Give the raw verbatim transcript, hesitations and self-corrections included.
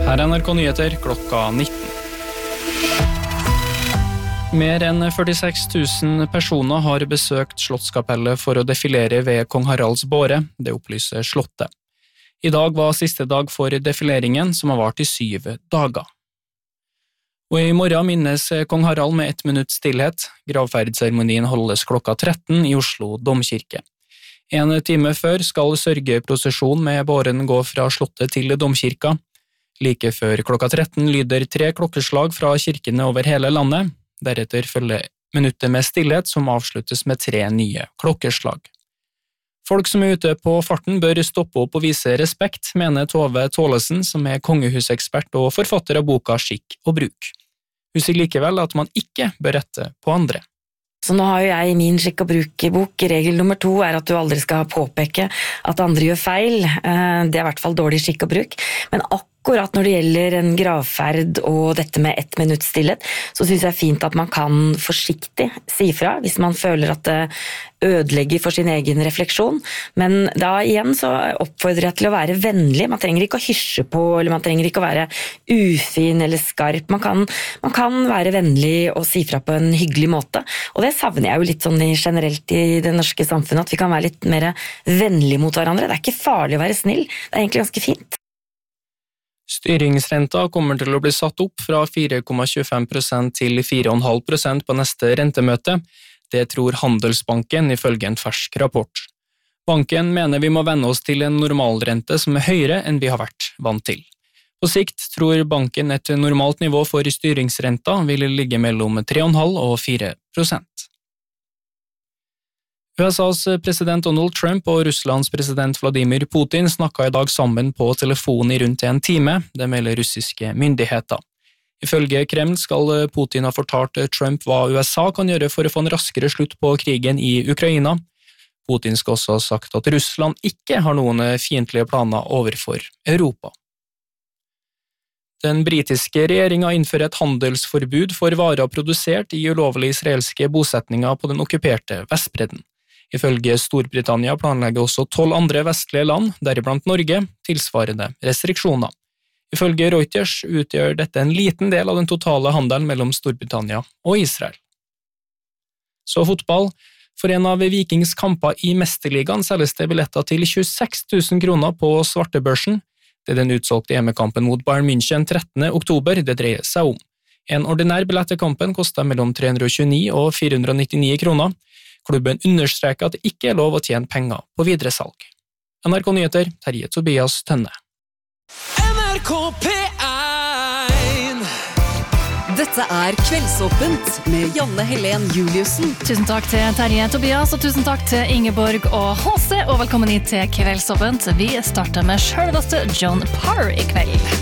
Her er N R K Nyheter klokka nitten. Mer enn førtiseks tusen personer har besøkt Slottskapellet for å defilere ved Kong Haralds båre, det opplyser Slottet. I dag var siste dag for defileringen, som har vart i syv dager. Og i morgen minnes Kong Harald med ett minutt stillhet. Gravferdseremonien holdes klokka tretten i Oslo Domkirke. En time før skal sørgeprosesjon med båren gå fra Slottet til Domkirka. Like før klokka tretten lyder tre klokkeslag fra kirkene over hele landet. Deretter følger minuttet med stillhet som avsluttes med tre nye klokkeslag. Folk som er ute på farten bør stoppe opp og vise respekt, mener Tove Tålesen, som er kongehusekspert og forfatter av boka Skikk og bruk. Hun sier likevel at man ikke bør rette på andre. Så nå har jo jeg i min skikk og bruk-bok, regel nummer to er at du aldri skal påpeke at andre gjør feil. Det er i hvert fall dårlig skikk og bruk. Men akkurat når det gjelder en gravferd og dette med ett minutt stillhet, så synes jeg fint at man kan forsiktig si fra hvis man føler at det ødelegger for sin egen refleksjon. Men da igjen så oppfordrer jeg til å være vennlig. Man trenger ikke å hysje på, eller man trenger ikke å være ufin eller skarp. Man kan, man kan være vennlig og si fra på en hyggelig måte. Og det savner jeg jo litt sånn generelt i det norske samfunnet, at vi kan være litt mer vennlige mot hverandre. Det er ikke farlig å være snill, det er egentlig ganske fint. Styringsrenta kommer til å bli satt opp fra fire komma tjuefem prosent til fire komma fem prosent på neste rentemøte. Det tror Handelsbanken ifølge en fersk rapport. Banken mener vi må venne oss til en normalrente som er høyere enn vi har vært vant til. På sikt tror banken et normalt nivå for styringsrenta vil ligge mellom tre komma fem og fire prosent. U S A's president Donald Trump og Russlands president Vladimir Putin snakket i dag sammen på telefon i rundt en time, det melder russiske myndigheter. Ifølge Kreml skal Putin ha fortalt Trump hva U S A kan gjøre for å få en raskere slutt på krigen i Ukraina. Putin skal også ha sagt at Russland ikke har noen fiendtlige planer overfor Europa. Den britiske regjeringen innfører et handelsforbud for varer produsert i ulovlige israelske bosetninger på den okkuperte Vestbredden. Ifølge Storbritannia planlegger også tolv andre vestlige land, deriblant Norge, tilsvarende restriksjoner. Ifølge Reuters utgjør dette en liten del av den totale handelen mellom Storbritannia og Israel. Så fotball. For en av Vikings kamper i Mesterligaen selges det billetter til tjueseks tusen kroner på svartebørsen. Det er den utsolgte hjemmekampen mot Bayern München trettende oktober det dreier seg om. En ordinær billett til kampen koster mellom tre hundre og tjueni og fire hundre og nittini kroner. Klubben understreker at det ikke er lov å tjene penger på videresalg. N R K Nyheter, Terje Tobias Tønne. N R K P én. Dette er Kveldsåpent med Janne Helen Juliussen. Tusen takk til Terje Tobias, og tusen takk til Ingeborg og H C, og velkommen hit til Kveldsåpent. Vi starter med selveste John Parr i kveld.